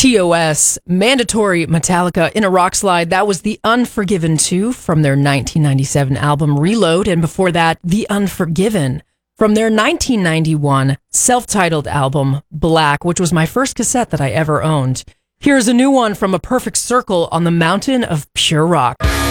TOS, mandatory Metallica in a rock slide. That was The Unforgiven 2 from their 1997 album Reload. And before that, The Unforgiven from their 1991 self-titled album Black, which was my first cassette that I ever owned. Here's a new one from A Perfect Circle on the Mountain of Pure Rock.